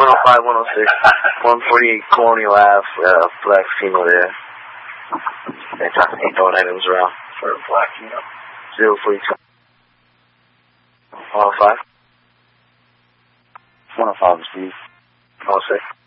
105, 106, 148 Colonial Ave, Black Female there. Ain't throwing items around. For Black Female. 042. 105. 105, Steve. 106.